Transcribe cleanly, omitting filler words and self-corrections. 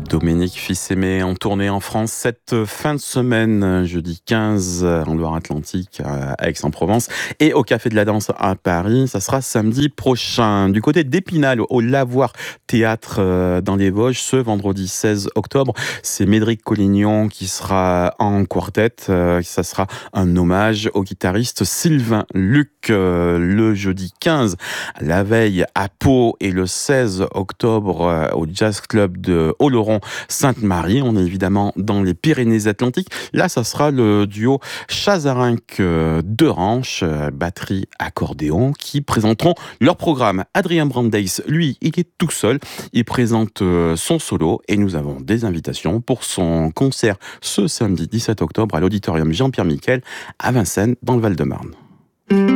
Dominique Fils-Aimé en tournée en France cette fin de semaine, jeudi 15 en Loire-Atlantique à Aix-en-Provence et au Café de la Danse à Paris. Ça sera samedi prochain. Du côté d'Épinal, au Lavoir Théâtre dans les Vosges, ce vendredi 16 octobre, c'est Médric Collignon qui sera en quartet. Ça sera un hommage au guitariste Sylvain Luc. Le jeudi 15, la veille à Pau et le 16 octobre au Jazz Club de Oloron-Sainte-Marie. On est évidemment dans les Pyrénées-Atlantiques. Là, ça sera le duo Chazarinck-Deranche, batterie-accordéon, qui présenteront leur programme. Adrien Brandeis, lui, il est tout seul. Il présente son solo et nous avons des invitations pour son concert ce samedi 17 octobre à l'auditorium Jean-Pierre Miquel à Vincennes, dans le Val-de-Marne.